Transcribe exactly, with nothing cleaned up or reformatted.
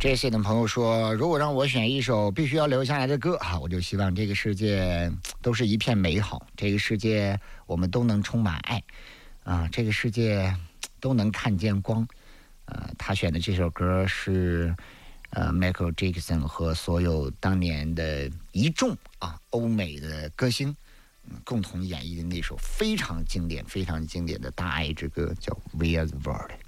这些的朋友说，如果让我选一首必须要留下来的歌啊，我就希望这个世界都是一片美好，这个世界我们都能充满爱啊，这个世界都能看见光。呃，他选的这首歌是呃 Michael Jackson 和所有当年的一众啊欧美的歌星、嗯、共同演绎的那首非常经典、非常经典的大爱之歌，叫《We Are the World》。